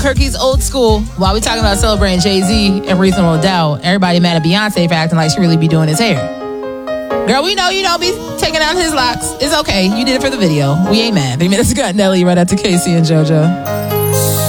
Kirky's old school. While we talking about celebrating Jay-Z and Reasonable Doubt, everybody mad at Beyonce for acting like she really be doing his hair. Girl, we know you don't be taking out his locks. It's okay. You did it for the video. We ain't mad. 3 minutes ago, Nelly right after Casey and JoJo.